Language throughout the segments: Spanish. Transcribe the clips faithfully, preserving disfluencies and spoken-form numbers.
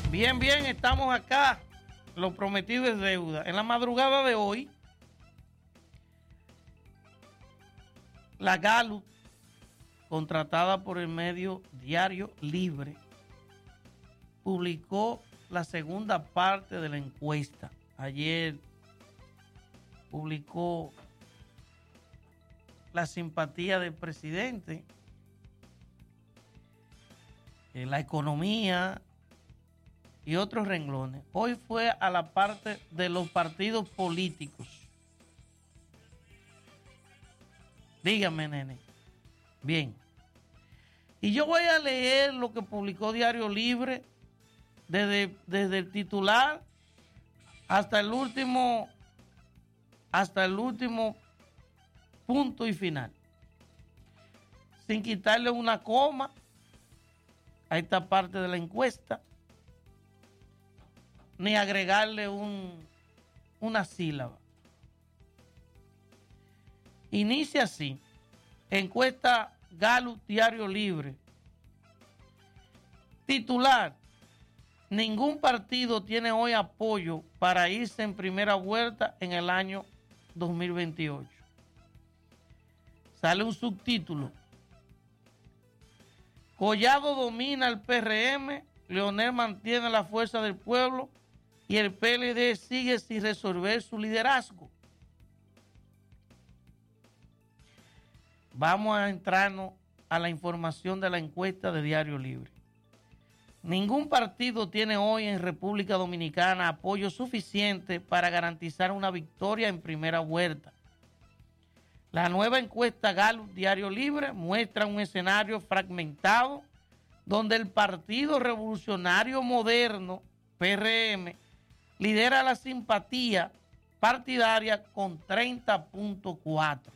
Bien, bien, estamos acá. Lo prometido es deuda. En la madrugada de hoy, la Gallup, contratada por el medio Diario Libre, publicó la segunda parte de la encuesta. Ayer publicó la simpatía del presidente, eh, la economía y otros renglones. Hoy fue a la parte de los partidos políticos. Dígame, nene. Bien. Y yo voy a leer lo que publicó Diario Libre desde, desde el titular hasta el último hasta el último punto y final, sin quitarle una coma a esta parte de la encuesta, ni agregarle un, una sílaba. Inicia así: encuesta Gallup Diario Libre. Titular: ningún partido tiene hoy apoyo para irse en primera vuelta en el año dos mil veintiocho. Sale un subtítulo: Collado domina el P R M, Leonel mantiene la fuerza del pueblo y el P L D sigue sin resolver su liderazgo. Vamos a entrarnos a la información de la encuesta de Diario Libre. Ningún partido tiene hoy en República Dominicana apoyo suficiente para garantizar una victoria en primera vuelta. La nueva encuesta Gallup Diario Libre muestra un escenario fragmentado donde el Partido Revolucionario Moderno, P R M, lidera la simpatía partidaria con treinta punto cuatro.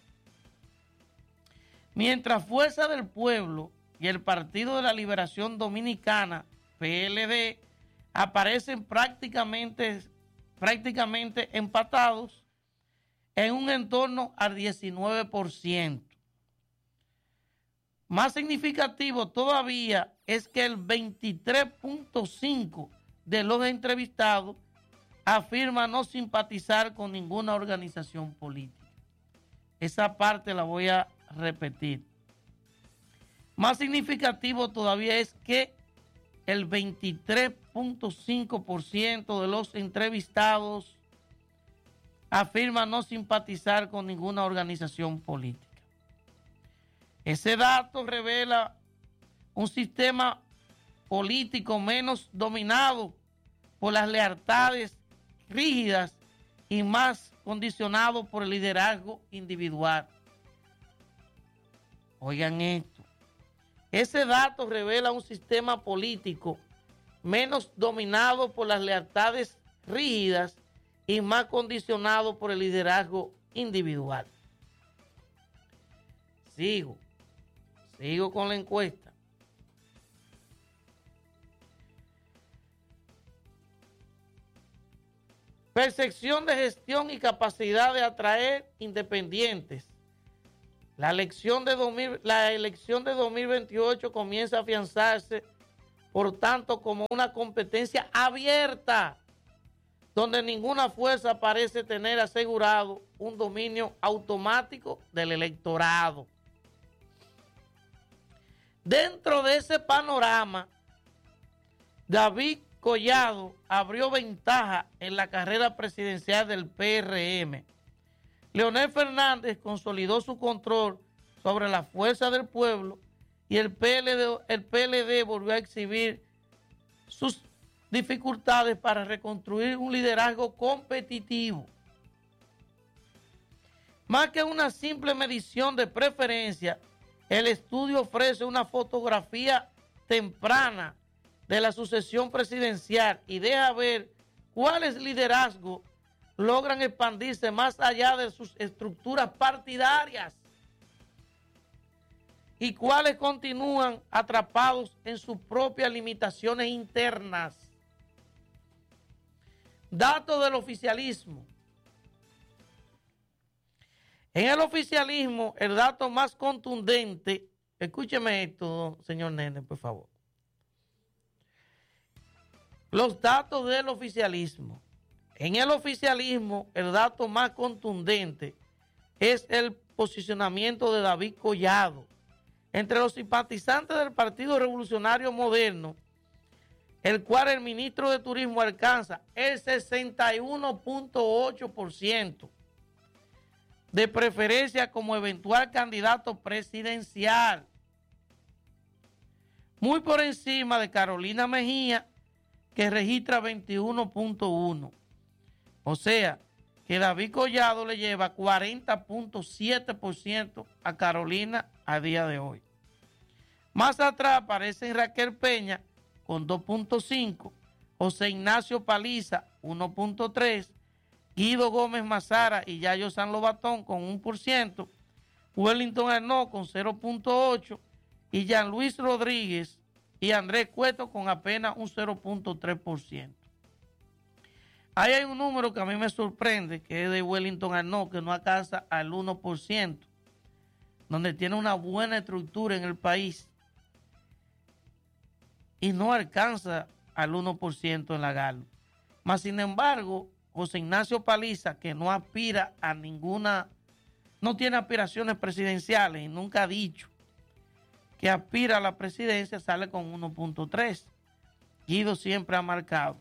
Mientras Fuerza del Pueblo y el Partido de la Liberación Dominicana, P L D, aparecen prácticamente, prácticamente empatados en un entorno al diecinueve por ciento. Más significativo todavía es que el veintitrés punto cinco por ciento de los entrevistados afirma no simpatizar con ninguna organización política. Esa parte la voy a repetir. Más significativo todavía es que el veintitrés punto cinco por ciento de los entrevistados afirma no simpatizar con ninguna organización política. Ese dato revela un sistema político menos dominado por las lealtades rígidas y más condicionado por el liderazgo individual. Oigan esto. Ese dato revela un sistema político menos dominado por las lealtades rígidas y más condicionado por el liderazgo individual. Sigo, sigo con la encuesta. Percepción de gestión y capacidad de atraer independientes. La elección de, dos mil, la elección de dos mil veintiocho comienza a afianzarse, por tanto, como una competencia abierta, donde ninguna fuerza parece tener asegurado un dominio automático del electorado. Dentro de ese panorama, David Collado abrió ventaja en la carrera presidencial del P R M. Leonel Fernández consolidó su control sobre la fuerza del pueblo y el P L D, el P L D volvió a exhibir sus dificultades para reconstruir un liderazgo competitivo. Más que una simple medición de preferencia, el estudio ofrece una fotografía temprana de la sucesión presidencial y deja ver cuáles liderazgos logran expandirse más allá de sus estructuras partidarias y cuáles continúan atrapados en sus propias limitaciones internas. Datos del oficialismo. En el oficialismo, el dato más contundente, escúcheme esto, señor Nene, por favor. Los datos del oficialismo. En el oficialismo, el dato más contundente es el posicionamiento de David Collado. Entre los simpatizantes del Partido Revolucionario Moderno, el cual el ministro de Turismo alcanza el sesenta y uno punto ocho por ciento de preferencia como eventual candidato presidencial, muy por encima de Carolina Mejía, que registra veintiuno punto uno. O sea, que David Collado le lleva cuarenta punto siete por ciento a Carolina a día de hoy. Más atrás aparece Raquel Peña con dos punto cinco, José Ignacio Paliza uno punto tres, Guido Gómez Mazara y Yayo San Lobatón con uno por ciento, Wellington Arnaud con cero punto ocho y Jean Luis Rodríguez y Andrés Cueto con apenas un cero punto tres por ciento. Ahí hay un número que a mí me sorprende, que es de Wellington Arnaud, que no alcanza al uno por ciento, donde tiene una buena estructura en el país y no alcanza al uno por ciento en la Galo. Mas, sin embargo, José Ignacio Paliza, que no aspira a ninguna, no tiene aspiraciones presidenciales y nunca ha dicho que aspira a la presidencia, sale con uno punto tres. Guido siempre ha marcado.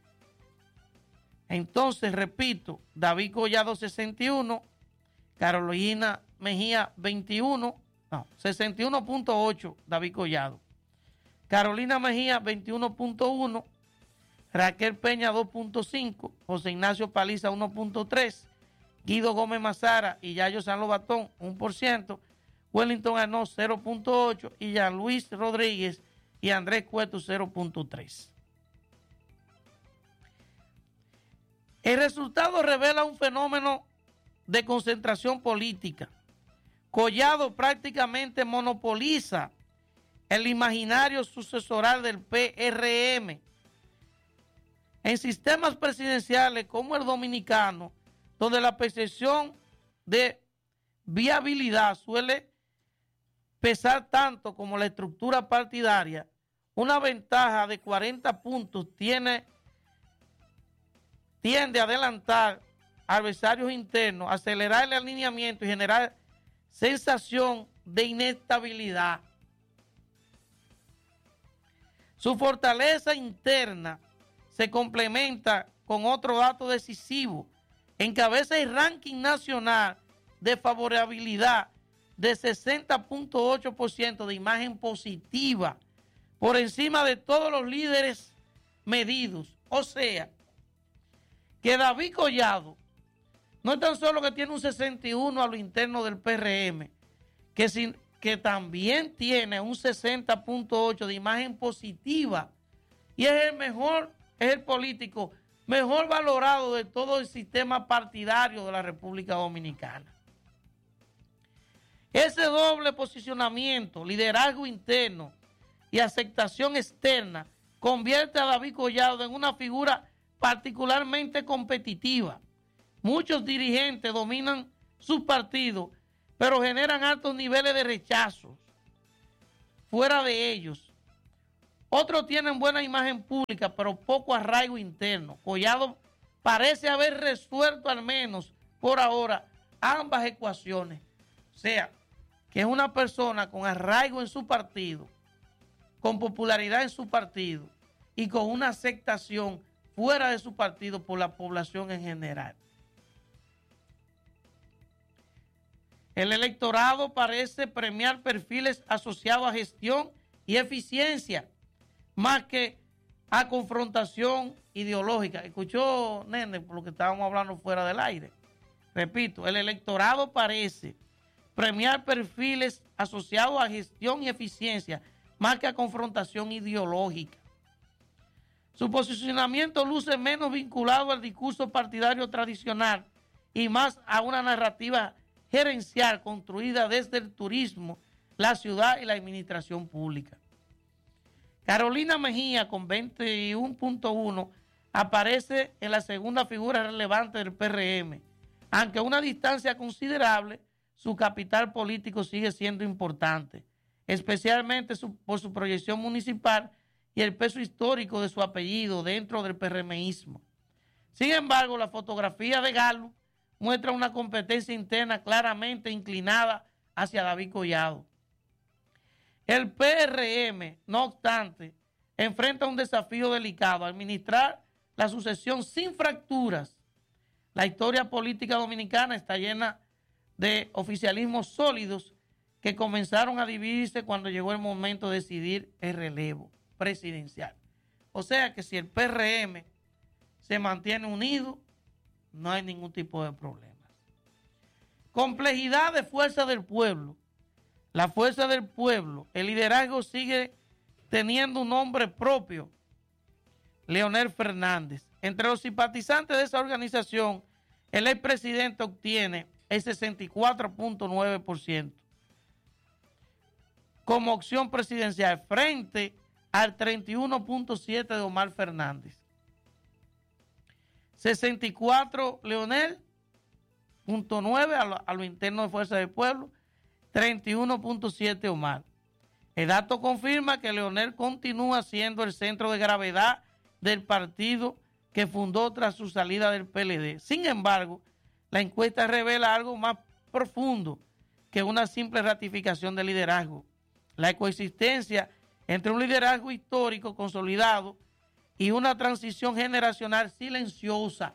Entonces, repito, David Collado sesenta y uno, Carolina Mejía veintiuno, no, sesenta y uno punto ocho David Collado. Carolina Mejía veintiuno punto uno, Raquel Peña dos punto cinco, José Ignacio Paliza uno punto tres, Guido Gómez Mazara y Yayo San Lobatón uno por ciento, Wellington Arnaud cero punto ocho y Jean Luis Rodríguez y Andrés Cueto cero punto tres. El resultado revela un fenómeno de concentración política. Collado prácticamente monopoliza el imaginario sucesoral del P R M. En sistemas presidenciales como el dominicano, donde la percepción de viabilidad suele pesar tanto como la estructura partidaria, una ventaja de cuarenta puntos tiene tiende a adelantar adversarios internos, acelerar el alineamiento y generar sensación de inestabilidad. Su fortaleza interna se complementa con otro dato decisivo. Encabeza el ranking nacional de favorabilidad de sesenta punto ocho por ciento de imagen positiva, por encima de todos los líderes medidos. O sea, que David Collado no es tan solo que tiene un sesenta y uno a lo interno del P R M, que, sin, que también tiene un sesenta punto ocho de imagen positiva y es el mejor, es el político mejor valorado de todo el sistema partidario de la República Dominicana. Ese doble posicionamiento, liderazgo interno y aceptación externa convierte a David Collado en una figura particularmente competitiva. Muchos dirigentes dominan sus partidos, pero generan altos niveles de rechazo fuera de ellos. Otros tienen buena imagen pública, pero poco arraigo interno. Collado parece haber resuelto al menos por ahora ambas ecuaciones. O sea, que es una persona con arraigo en su partido, con popularidad en su partido y con una aceptación fuera de su partido por la población en general. El electorado parece premiar perfiles asociados a gestión y eficiencia, más que a confrontación ideológica. Escuchó, Nene, por lo que estábamos hablando fuera del aire. Repito, el electorado parece premiar perfiles asociados a gestión y eficiencia, más que a confrontación ideológica. Su posicionamiento luce menos vinculado al discurso partidario tradicional y más a una narrativa gerencial construida desde el turismo, la ciudad y la administración pública. Carolina Mejía, con veintiuno punto uno, aparece en la segunda figura relevante del P R M. Aunque a una distancia considerable, su capital político sigue siendo importante, especialmente su, por su proyección municipal y el peso histórico de su apellido dentro del PRMismo. Sin embargo, la fotografía de Gallup muestra una competencia interna claramente inclinada hacia David Collado. El P R M, no obstante, enfrenta un desafío delicado: administrar la sucesión sin fracturas. La historia política dominicana está llena de oficialismos sólidos que comenzaron a dividirse cuando llegó el momento de decidir el relevo presidencial. O sea que si el P R M se mantiene unido, no hay ningún tipo de problemas. Complejidad de fuerza del pueblo. La fuerza del pueblo, el liderazgo sigue teniendo un nombre propio: Leonel Fernández. Entre los simpatizantes de esa organización, el expresidente obtiene el sesenta y cuatro punto nueve por ciento como opción presidencial frente al treinta y uno punto siete por ciento de Omar Fernández. sesenta y cuatro Leonel, punto nueve a lo, a lo interno de Fuerza del Pueblo, treinta y uno punto siete Omar. El dato confirma que Leonel continúa siendo el centro de gravedad del partido que fundó tras su salida del P L D. Sin embargo, la encuesta revela algo más profundo que una simple ratificación del liderazgo: la coexistencia entre un liderazgo histórico consolidado y una transición generacional silenciosa.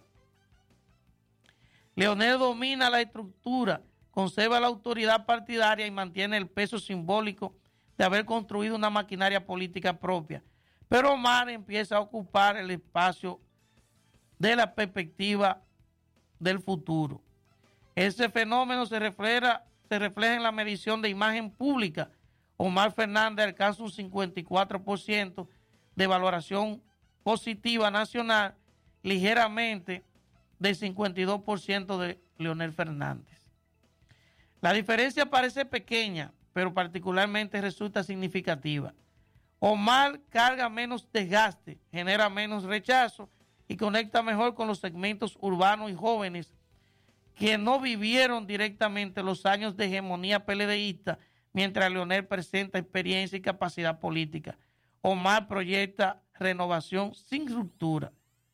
Leonel domina la estructura, conserva la autoridad partidaria y mantiene el peso simbólico de haber construido una maquinaria política propia. Pero Omar empieza a ocupar el espacio de la perspectiva del futuro. Ese fenómeno se refleja, se refleja en la medición de imagen pública. Omar Fernández alcanza un cincuenta y cuatro por ciento de valoración positiva nacional, ligeramente del cincuenta y dos por ciento de Leonel Fernández. La diferencia parece pequeña, pero particularmente resulta significativa. Omar carga menos desgaste, genera menos rechazo y conecta mejor con los segmentos urbanos y jóvenes que no vivieron directamente los años de hegemonía peledeísta, mientras Leonel presenta experiencia y capacidad política. Omar proyecta renovación sin ruptura.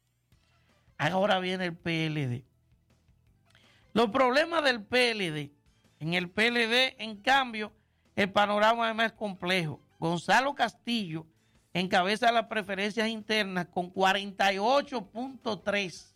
Ahora viene el P L D. Los problemas del P L D. En el P L D, en cambio, el panorama es más complejo. Gonzalo Castillo encabeza las preferencias internas con cuarenta y ocho punto tres,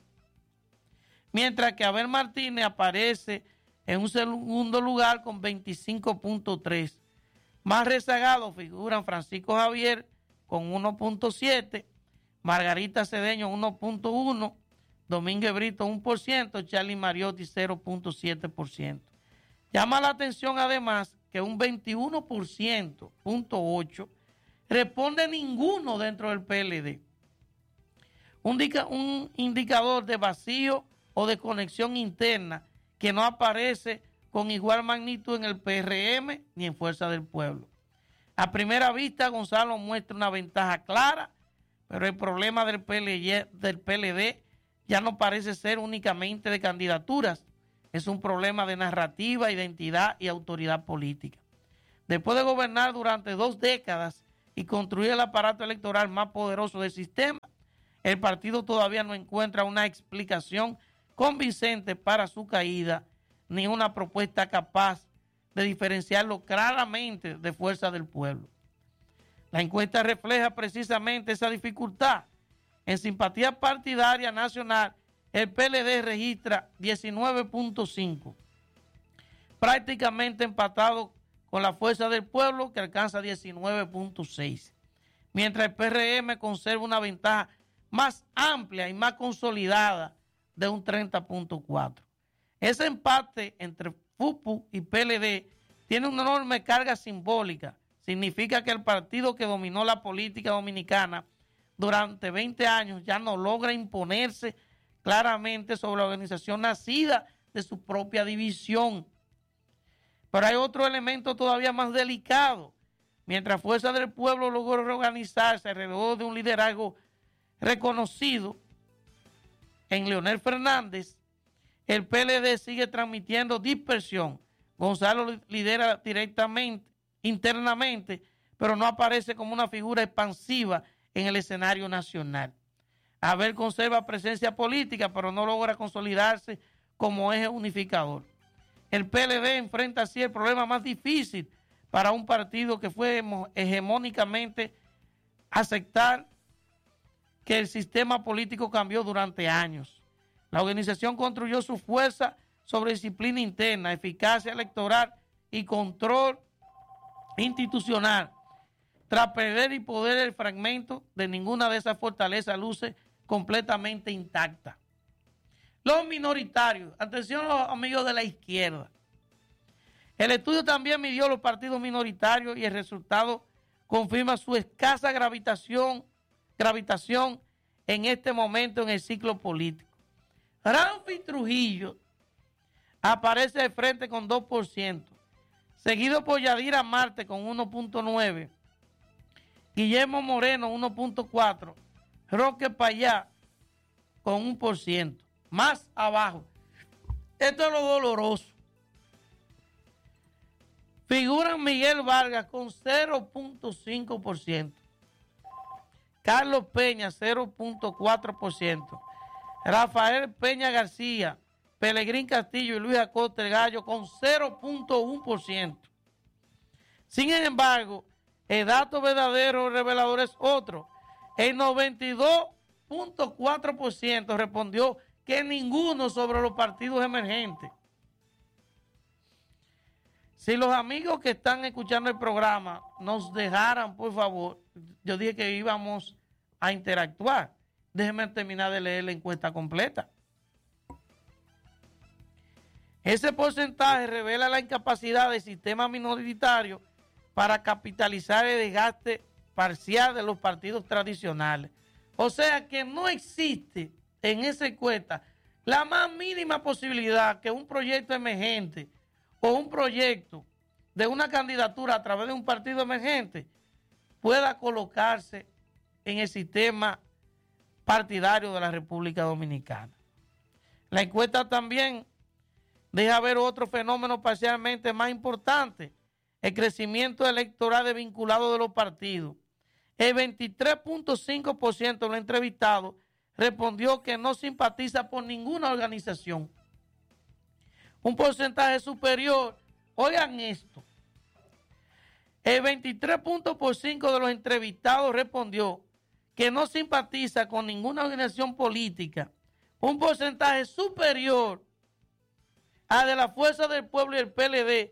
mientras que Abel Martínez aparece en un segundo lugar con veinticinco punto tres. Más rezagados figuran Francisco Javier con uno punto siete, Margarita Cedeño uno punto uno, Domínguez Brito uno por ciento, Charlie Mariotti cero punto siete por ciento. Llama la atención además que un veintiuno por ciento, punto ocho, responde ninguno dentro del P L D. Un, un indicador de vacío o de conexión interna que no aparece con igual magnitud en el P R M ni en Fuerza del Pueblo. A primera vista, Gonzalo muestra una ventaja clara, pero el problema del P L D, del P L D ya no parece ser únicamente de candidaturas, es un problema de narrativa, identidad y autoridad política. Después de gobernar durante dos décadas y construir el aparato electoral más poderoso del sistema, el partido todavía no encuentra una explicación convincente para su caída, ni una propuesta capaz de diferenciarlo claramente de Fuerza del Pueblo. La encuesta refleja precisamente esa dificultad. En simpatía partidaria nacional, el P L D registra diecinueve punto cinco, prácticamente empatado con la Fuerza del Pueblo, que alcanza diecinueve punto seis, mientras el P R M conserva una ventaja más amplia y más consolidada de un treinta punto cuatro. Ese empate entre F U P U y P L D tiene una enorme carga simbólica. Significa que el partido que dominó la política dominicana durante veinte años ya no logra imponerse claramente sobre la organización nacida de su propia división. Pero hay otro elemento todavía más delicado. Mientras Fuerza del Pueblo logró reorganizarse alrededor de un liderazgo reconocido en Leonel Fernández, el P L D sigue transmitiendo dispersión. Gonzalo lidera directamente, internamente, pero no aparece como una figura expansiva en el escenario nacional. Abel conserva presencia política, pero no logra consolidarse como eje unificador. El P L D enfrenta así el problema más difícil para un partido que fue hegemónicamente aceptar que el sistema político cambió durante años. La organización construyó su fuerza sobre disciplina interna, eficacia electoral y control institucional. Tras perder y poder el fragmento de ninguna de esas fortalezas luce completamente intacta. Los minoritarios, atención los amigos de la izquierda. El estudio también midió los partidos minoritarios y el resultado confirma su escasa gravitación, gravitación en este momento en el ciclo político. Ramfi Trujillo aparece de frente con dos por ciento, seguido por Yadira Marte con uno punto nueve, Guillermo Moreno uno punto cuatro, Roque Payá con un por ciento. Más abajo, esto es lo doloroso, figuran Miguel Vargas con cero punto cinco por ciento, Carlos Peña cero punto cuatro por ciento, Rafael Peña García, Pelegrín Castillo y Luis Acosta el Gallo con cero punto uno por ciento. Sin embargo, el dato verdadero revelador es otro. El noventa y dos punto cuatro por ciento respondió que ninguno sobre los partidos emergentes. Si los amigos que están escuchando el programa nos dejaran, por favor, yo dije que íbamos a interactuar. Déjenme terminar de leer la encuesta completa. Ese porcentaje revela la incapacidad del sistema minoritario para capitalizar el desgaste parcial de los partidos tradicionales. O sea que no existe en esa encuesta la más mínima posibilidad que un proyecto emergente o un proyecto de una candidatura a través de un partido emergente pueda colocarse en el sistema partidario de la República Dominicana. La encuesta también deja ver otro fenómeno parcialmente más importante, el crecimiento electoral vinculado de los partidos. El veintitrés punto cinco por ciento de los entrevistados respondió que no simpatiza por ninguna organización. Un porcentaje superior, oigan esto, el veintitrés punto cinco por ciento de los entrevistados respondió que no simpatiza con ninguna organización política. Un porcentaje superior a de la Fuerza del Pueblo y el P L D,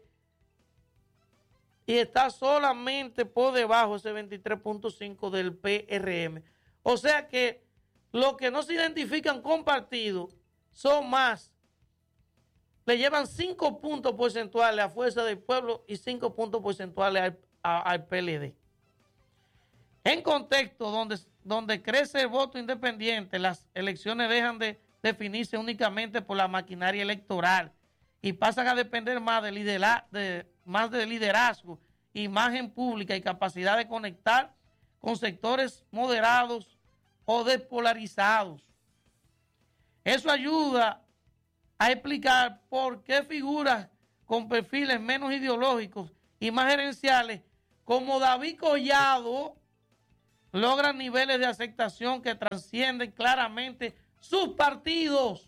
y está solamente por debajo ese veintitrés punto cinco del P R M. O sea que los que no se identifican con partidos son más, le llevan cinco puntos porcentuales a Fuerza del Pueblo y cinco puntos porcentuales al, a, al P L D. En contexto donde, donde crece el voto independiente, las elecciones dejan de definirse únicamente por la maquinaria electoral y pasan a depender más de, lidera, de, más de liderazgo, imagen pública y capacidad de conectar con sectores moderados o despolarizados. Eso ayuda a explicar por qué figuras con perfiles menos ideológicos y más gerenciales como David Collado logran niveles de aceptación que trascienden claramente sus partidos.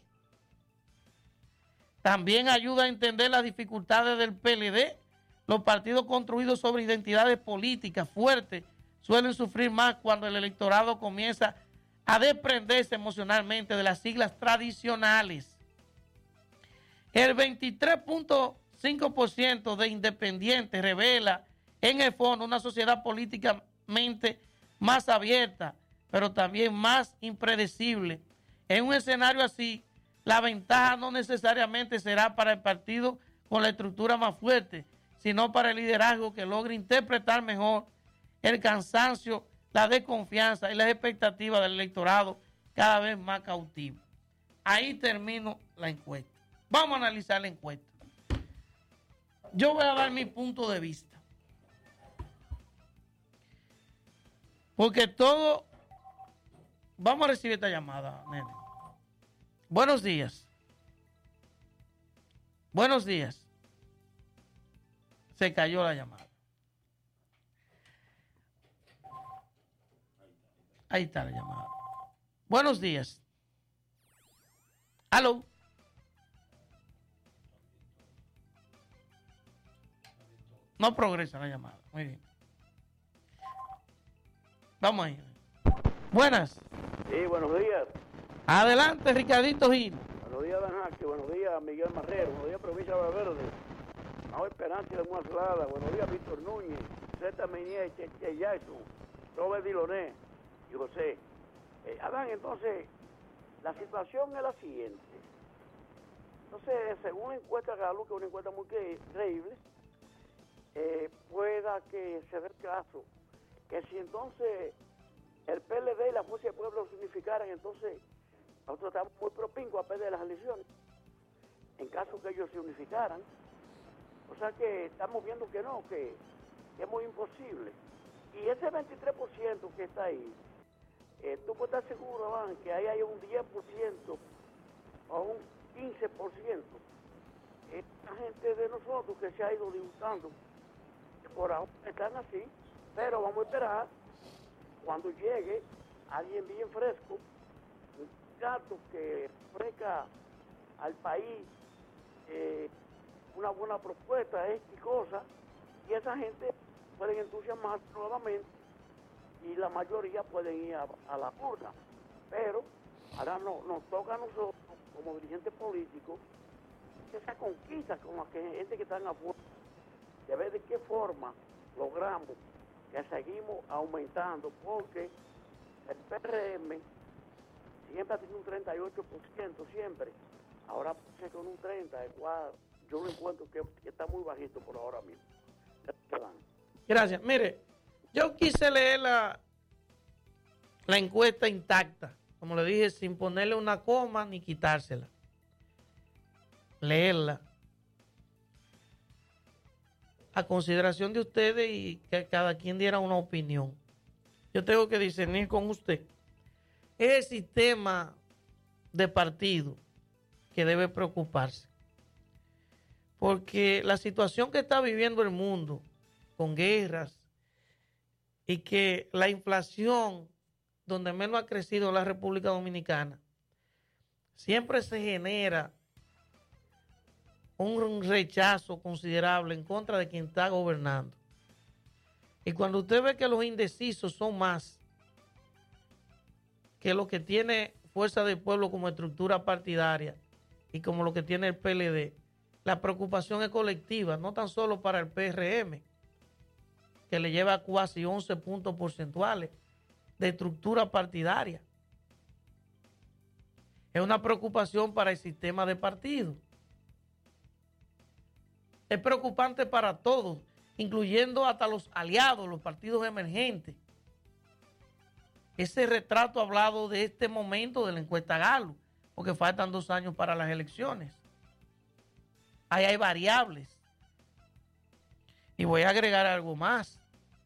También ayuda a entender las dificultades del P L D. Los partidos construidos sobre identidades políticas fuertes suelen sufrir más cuando el electorado comienza a desprenderse emocionalmente de las siglas tradicionales. El veintitrés punto cinco por ciento de independientes revela en el fondo una sociedad políticamente más abierta, pero también más impredecible. En un escenario así, la ventaja no necesariamente será para el partido con la estructura más fuerte, sino para el liderazgo que logre interpretar mejor el cansancio, la desconfianza y las expectativas del electorado cada vez más cautivo. Ahí termino la encuesta. Vamos a analizar la encuesta. Yo voy a dar mi punto de vista. Porque todo... Vamos a recibir esta llamada, nene. Buenos días. Buenos días. Se cayó la llamada. Ahí está la llamada. Buenos días. ¿Aló? No progresa la llamada. Muy bien. Vamos ahí. Buenas. Sí, buenos días. Adelante, Ricardito Gil. Buenos días, Dan Jaque. Buenos días, Miguel Marrero. Buenos días, Provincia de Valverde. Mao Esperanza de Muazlada. Buenos días, Víctor Núñez. Zeta Meñez, Cheche Jackson, Robert Diloné y José. Eh, Adán, entonces, la situación es la siguiente. Entonces, según la encuesta Galo, que es una encuesta muy creíble, eh, pueda que se dé el caso que si entonces el P L D y la Fuerza del Pueblo se unificaran, entonces nosotros estamos muy propincuos a perder las elecciones, en caso que ellos se unificaran. O sea que estamos viendo que no, que, que es muy imposible. Y ese veintitrés por ciento que está ahí, eh, tú puedes estar seguro, Van, que ahí hay un diez por ciento o un quince por ciento. Esta gente de nosotros que se ha ido disgustando, que por ahora están así, pero vamos a esperar cuando llegue alguien bien fresco, un gato que ofrezca al país eh, una buena propuesta, es y cosa, y esa gente pueden entusiasmarse nuevamente y la mayoría pueden ir a, a la urna. Pero ahora no, nos toca a nosotros, como dirigentes políticos, esa conquista con la que, gente que está afuera, de ver de qué forma logramos que seguimos aumentando, porque el P R M siempre ha tenido un treinta y ocho por ciento, siempre. Ahora pues, con un treinta por ciento, el cual yo lo encuentro que, que está muy bajito por ahora mismo. Gracias. Mire, yo quise leer la, la encuesta intacta, como le dije, sin ponerle una coma ni quitársela. Leerla a consideración de ustedes y que cada quien diera una opinión. Yo tengo que discernir con usted. Es el sistema de partido que debe preocuparse. Porque la situación que está viviendo el mundo, con guerras, y que la inflación, donde menos ha crecido la República Dominicana, siempre se genera un rechazo considerable en contra de quien está gobernando. Y cuando usted ve que los indecisos son más que lo que tiene Fuerza del Pueblo como estructura partidaria y como lo que tiene el P L D, la preocupación es colectiva, no tan solo para el P R M, que le lleva casi once puntos porcentuales de estructura partidaria. Es una preocupación para el sistema de partidos. Es preocupante para todos, incluyendo hasta los aliados, los partidos emergentes. Ese retrato hablado de este momento de la encuesta Galo, porque faltan dos años para las elecciones. Ahí hay variables. Y voy a agregar algo más.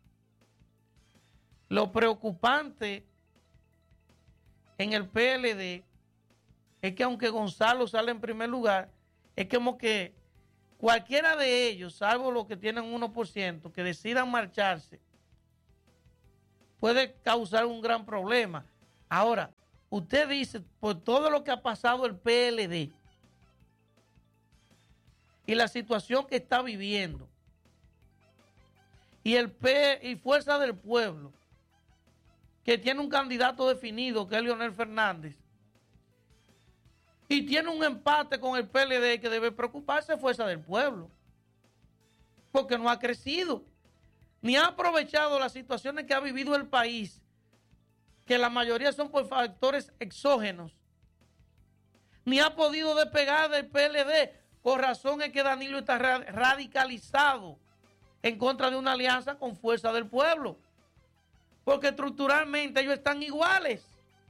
Lo preocupante en el P L D es que aunque Gonzalo sale en primer lugar, es como que cualquiera de ellos, salvo los que tienen uno por ciento, que decidan marcharse, puede causar un gran problema. Ahora, usted dice, por todo lo que ha pasado el P L D y la situación que está viviendo, y el P y Fuerza del Pueblo, que tiene un candidato definido, que es Leonel Fernández, y tiene un empate con el P L D, que debe preocuparse Fuerza del Pueblo, porque no ha crecido, ni ha aprovechado las situaciones que ha vivido el país, que la mayoría son por factores exógenos, ni ha podido despegar del P L D. Por razón es que Danilo está radicalizado en contra de una alianza con Fuerza del Pueblo, porque estructuralmente ellos están iguales.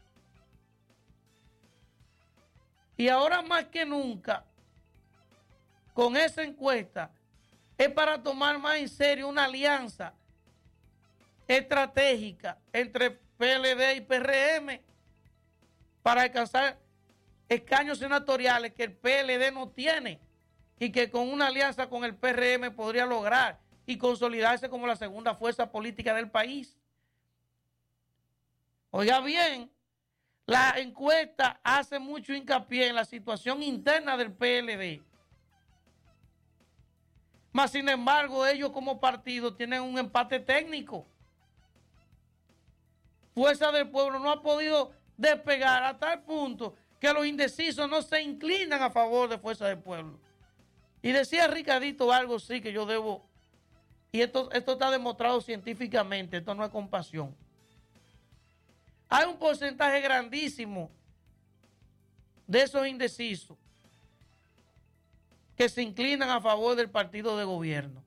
Y ahora más que nunca, con esa encuesta, es para tomar más en serio una alianza estratégica entre P L D y P R M para alcanzar escaños senatoriales que el P L D no tiene y que con una alianza con el P R M podría lograr y consolidarse como la segunda fuerza política del país. Oiga bien, la encuesta hace mucho hincapié en la situación interna del P L D. Mas, sin embargo, ellos como partido tienen un empate técnico. Fuerza del Pueblo no ha podido despegar a tal punto que los indecisos no se inclinan a favor de Fuerza del Pueblo. Y decía Ricardito algo sí que yo debo, y esto, esto está demostrado científicamente, esto no es compasión. Hay un porcentaje grandísimo de esos indecisos que se inclinan a favor del partido de gobierno.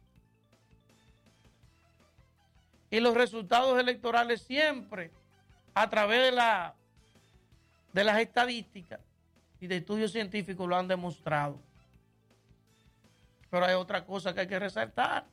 Y los resultados electorales siempre, a través de, la, de las estadísticas y de estudios científicos, lo han demostrado. Pero hay otra cosa que hay que resaltar.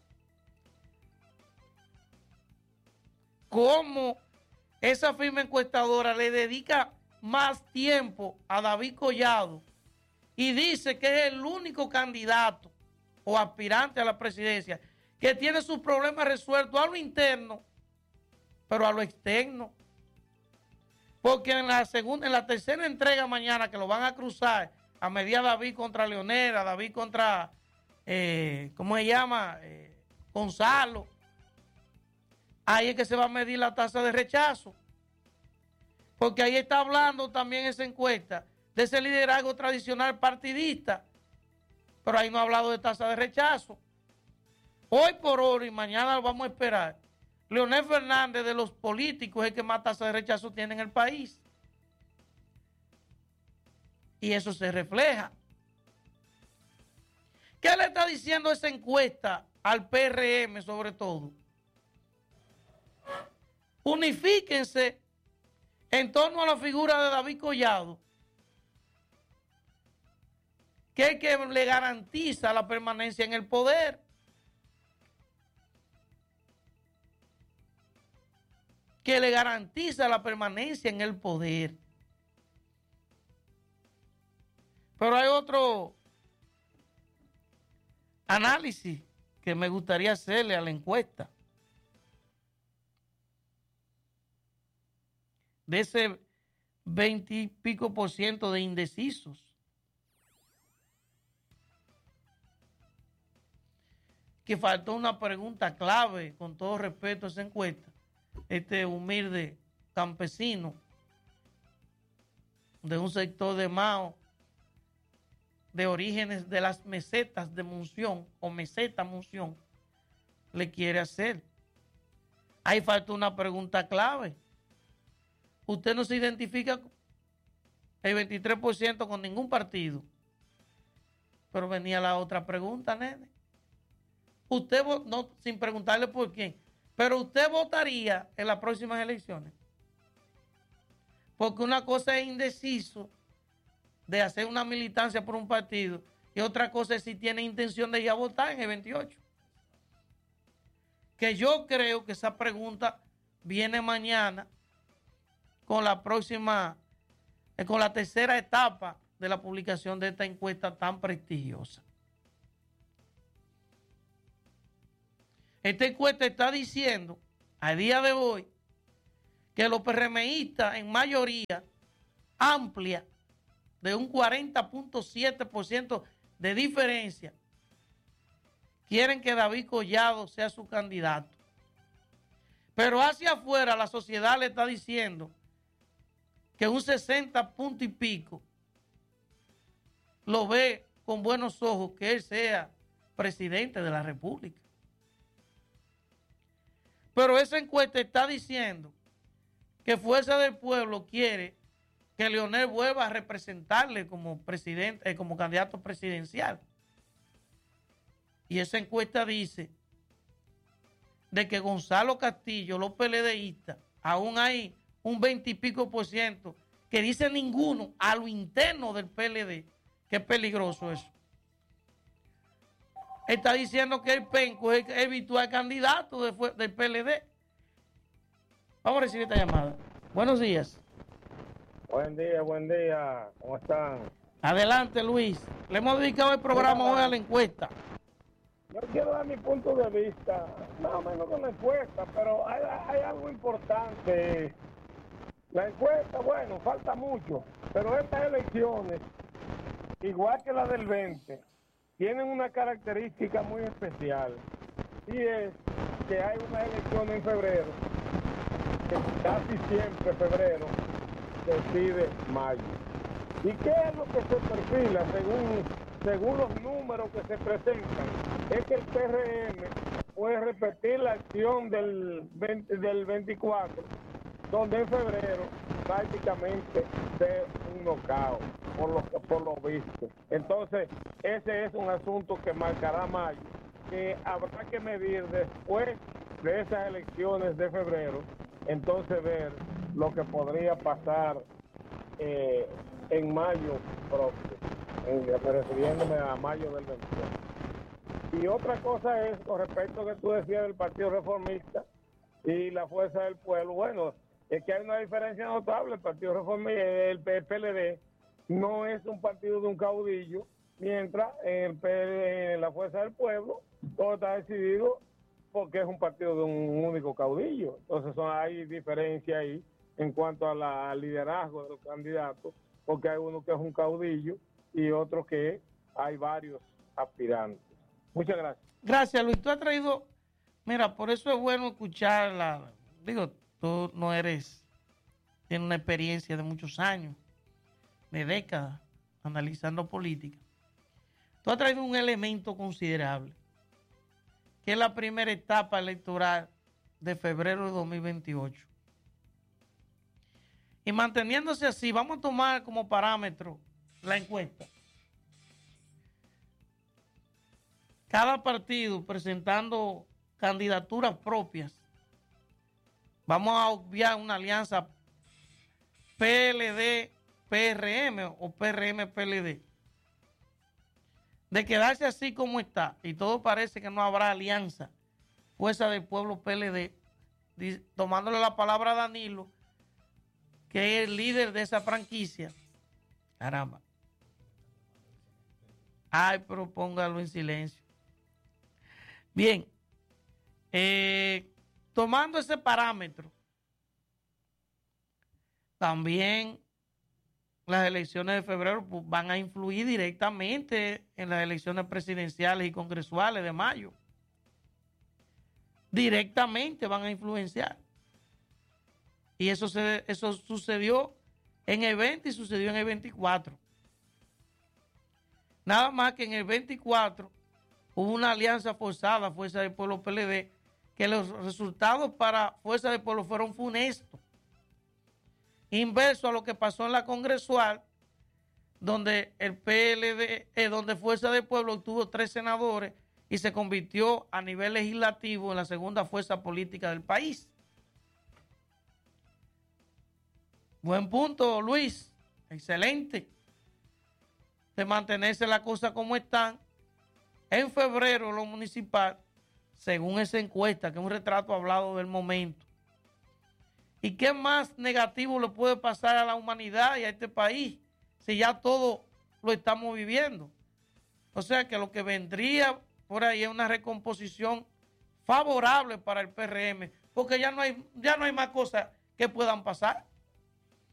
Cómo esa firma encuestadora le dedica más tiempo a David Collado y dice que es el único candidato o aspirante a la presidencia que tiene sus problemas resueltos a lo interno, pero a lo externo. Porque en la segunda, en la tercera entrega mañana que lo van a cruzar a medir a David contra Leonel, a David contra, eh, ¿cómo se llama? Eh, Gonzalo. Ahí es que se va a medir la tasa de rechazo. Porque ahí está hablando también esa encuesta de ese liderazgo tradicional partidista. Pero ahí no ha hablado de tasa de rechazo. Hoy por hoy y mañana lo vamos a esperar. Leonel Fernández, de los políticos, es el que más tasa de rechazo tiene en el país. Y eso se refleja. ¿Qué le está diciendo esa encuesta al P R M sobre todo? Unifíquense en torno a la figura de David Collado, que es el que le garantiza la permanencia en el poder. Que le garantiza la permanencia en el poder. Pero hay otro análisis que me gustaría hacerle a la encuesta. De ese veinte y pico por ciento de indecisos. Que faltó una pregunta clave, con todo respeto a esa encuesta. Este humilde campesino de un sector de Mao, de orígenes de las mesetas de Monción o meseta Monción, le quiere hacer. Ahí falta una pregunta clave. Usted no se identifica el veintitrés por ciento con ningún partido. Pero venía la otra pregunta, nene. Usted, no, sin preguntarle por quién, pero usted votaría en las próximas elecciones. Porque una cosa es indeciso de hacer una militancia por un partido y otra cosa es si tiene intención de ir a votar en el veintiocho. Que yo creo que esa pregunta viene mañana con la próxima, eh, con la tercera etapa de la publicación de esta encuesta tan prestigiosa. Esta encuesta está diciendo, a día de hoy, que los PRMistas en mayoría amplia de un cuarenta punto siete por ciento de diferencia quieren que David Collado sea su candidato. Pero hacia afuera la sociedad le está diciendo que un sesenta punto y pico lo ve con buenos ojos que él sea presidente de la República. Pero esa encuesta está diciendo que Fuerza del Pueblo quiere que Leonel vuelva a representarle como presidente, eh, como candidato presidencial. Y esa encuesta dice de que Gonzalo Castillo, los PLDistas, aún hay un veinte y pico por ciento que dice ninguno a lo interno del P L D, que es peligroso eso. Está diciendo que el Penco es el virtual candidato de, del P L D. Vamos a recibir esta llamada. Buenos días. Buen día, buen día. ¿Cómo están? Adelante, Luis. Le hemos dedicado el programa hoy a la encuesta. Yo quiero dar mi punto de vista, más o menos con la encuesta, pero hay, hay algo importante La encuesta, bueno, falta mucho, pero estas elecciones, igual que la del veinte, tienen una característica muy especial, y es que hay unas elecciones en febrero, que casi siempre febrero decide mayo. ¿Y qué es lo que se perfila según, según los números que se presentan? Es que el P R M puede repetir la acción del, veinte, del veinticuatro, donde en febrero prácticamente de un knockout, por lo, por lo visto. Entonces, ese es un asunto que marcará mayo, que habrá que medir después de esas elecciones de febrero, entonces ver lo que podría pasar eh, en mayo próximo, en, refiriéndome a mayo del veintidós. Y otra cosa es, con respecto a lo que tú decías del Partido Reformista y la Fuerza del Pueblo, bueno, es que hay una diferencia notable. El Partido Reformista, el P L D, no es un partido de un caudillo, mientras en, el P L D, en la Fuerza del Pueblo todo está decidido porque es un partido de un único caudillo. Entonces son, hay diferencia ahí en cuanto a la, al liderazgo de los candidatos, porque hay uno que es un caudillo y otro que hay varios aspirantes. Muchas gracias. Gracias, Luis. Tú has traído, mira, por eso es bueno escucharla. Digo, tú no eres, tienes una experiencia de muchos años, de décadas, analizando política. Tú has traído un elemento considerable, que es la primera etapa electoral de febrero de dos mil veintiocho. Y manteniéndose así, vamos a tomar como parámetro la encuesta. Cada partido presentando candidaturas propias. Vamos a obviar una alianza P L D P R M o P R M P L D. De quedarse así como está, y todo parece que no habrá alianza, Fuerza del Pueblo P L D, tomándole la palabra a Danilo, que es el líder de esa franquicia. Caramba. Ay, pero póngalo en silencio. Bien, eh, tomando ese parámetro, también las elecciones de febrero pues, van a influir directamente en las elecciones presidenciales y congresuales de mayo. Directamente van a influenciar. Y eso, se, eso sucedió en el veinte y sucedió en el veinticuatro. Nada más que en el veinticuatro hubo una alianza forzada, Fuerza del Pueblo P L D, que los resultados para Fuerza del Pueblo fueron funestos. Inverso a lo que pasó en la congresual, donde el P L D, eh, donde Fuerza del Pueblo obtuvo tres senadores y se convirtió a nivel legislativo en la segunda fuerza política del país. Buen punto, Luis. Excelente. De mantenerse las cosas como están. En febrero, lo municipal, según esa encuesta, que es un retrato hablado del momento. ¿Y qué más negativo le puede pasar a la humanidad y a este país si ya todo lo estamos viviendo? O sea que lo que vendría por ahí es una recomposición favorable para el P R M, porque ya no hay, ya no hay más cosas que puedan pasar.